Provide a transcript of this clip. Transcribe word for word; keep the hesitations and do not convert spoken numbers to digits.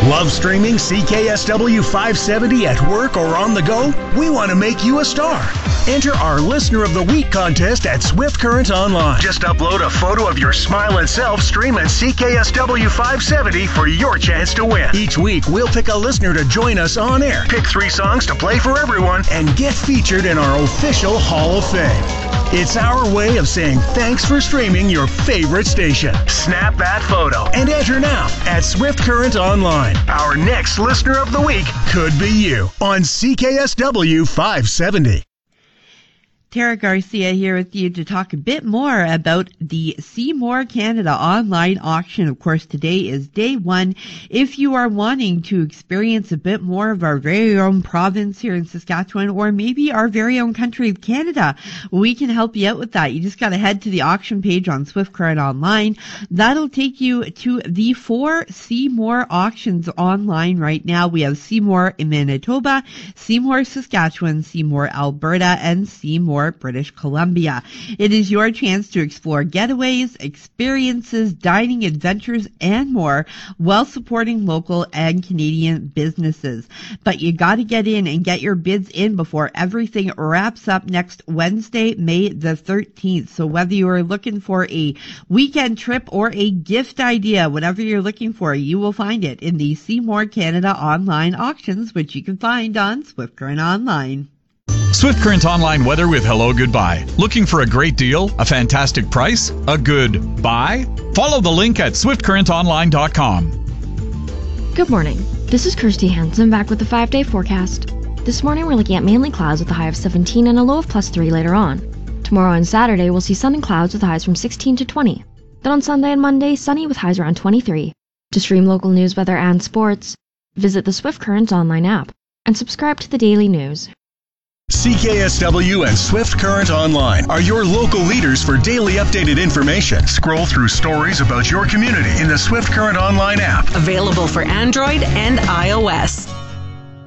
Love streaming C K S W five seventy at work or on the go? We want to make you a star. Enter our Listener of the Week contest at Swift Current Online. Just upload a photo of your smiling self streaming C K S W five seventy for your chance to win. Each week, we'll pick a listener to join us on air, pick three songs to play for everyone, and get featured in our official Hall of Fame. It's our way of saying thanks for streaming your favorite station. Snap that photo and enter now at Swift Current Online. Our next Listener of the Week could be you on C K S W five seventy. Tara Garcia here with you to talk a bit more about the See More Canada online auction. Of course, today is day one. If you are wanting to experience a bit more of our very own province here in Saskatchewan, or maybe our very own country of Canada, we can help you out with that. You just got to head to the auction page on Swift Current Online. That'll take you to the four See More auctions online right now. We have See More in Manitoba, See More Saskatchewan, See More Alberta, and See More British Columbia. It is your chance to explore getaways, experiences, dining adventures, and more while supporting local and Canadian businesses. But you got to get in and get your bids in before everything wraps up next Wednesday, May the thirteenth. So whether you are looking for a weekend trip or a gift idea, whatever you're looking for, you will find it in the See More Canada online auctions, which you can find on Swift Current Online. Swift Current Online weather with Hello Goodbye. Looking for a great deal? A fantastic price? A good buy? Follow the link at swift current online dot com. Good morning. This is Kirsty Hansen back with the five-day forecast. This morning we're looking at mainly clouds with a high of seventeen and a low of plus three later on. Tomorrow and Saturday we'll see sun and clouds with highs from sixteen to twenty. Then on Sunday and Monday, sunny with highs around twenty-three. To stream local news, weather, and sports, visit the Swift Current Online app and subscribe to the daily news. C K S W and Swift Current Online are your local leaders for daily updated information. Scroll through stories about your community in the Swift Current Online app. Available for Android and iOS.